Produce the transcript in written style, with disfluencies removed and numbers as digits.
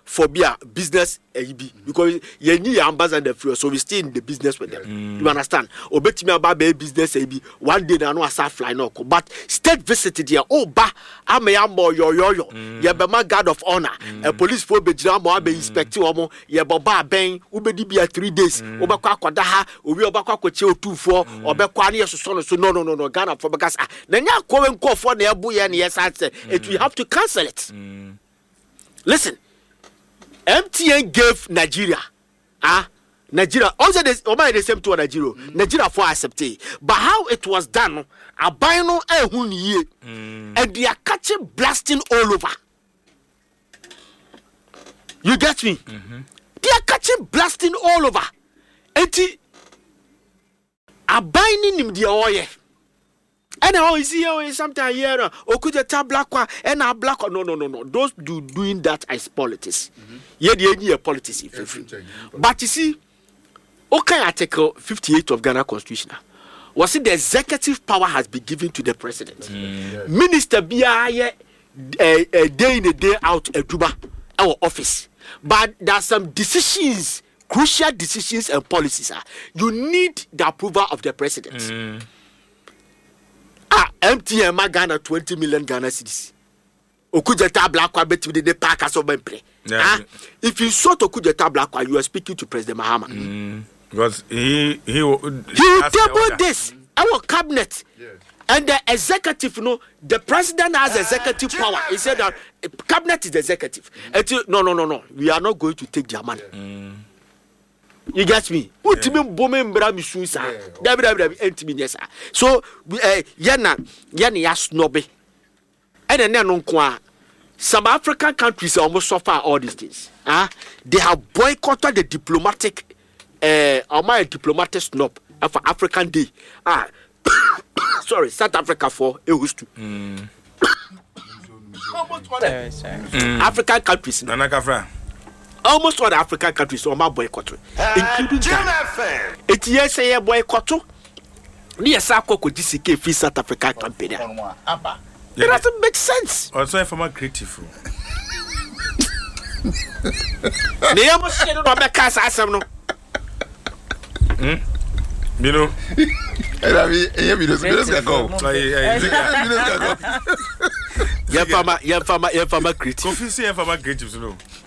for business because you need ambassador free, so we stay in the business with them. You understand? Obetimi about business one day na no asa fly no, but state visited here. Oh ba, ameyamo yo. You be my guard of honor. A police for be jamo be inspecting omo. You ba ben ubedi be 3 days. Obakwa kwada ha, obi obakwa kwache 24. Obekwa ni so no Ghana for because na nya ko for na ebu ye na yes answer. It we have to cancel it. Listen. MTN gave Nigeria. Nigeria also the same to Nigeria. Nigeria for accept it. But how it was done, a bino and they are catching blasting all over. You get me? They are catching blasting all over. Eti a binding him the oil. And how is he sometimes here? Okuja black one and a black one. No. Those doing that as politics. Yeah, the idea politics. But you see, okay, Article 58 of Ghana Constitution was it the executive power has been given to the president. Minister be a day in a day out a tuba our office. But there are some decisions, crucial decisions and policies. You need the approval of the president. MTN Ghana 20 million Ghana cedis. Okujeta Blackwa bet with the park as of play. If you saw Okujeta Blackwa, you are speaking to President Mahama. Because he will table this our cabinet. And the executive, the president has executive power. He said that cabinet is the executive. No. We are not going to take their money. You get me? Ultimate booming bram susa. So yana snobby. And then some African countries almost suffer all these things. They have boycotted the diplomatic my diplomatic snob for African Day. Sorry, South Africa for it was to African countries. Almost all the African countries are my boycott, including Ghana. It's yes, a boycott. Near Sako could DCK free South African campaign. It doesn't make sense. Also, if I'm a creative. They almost said, "No, I can't say no." You know, you're from a creative. Confusing from a creative,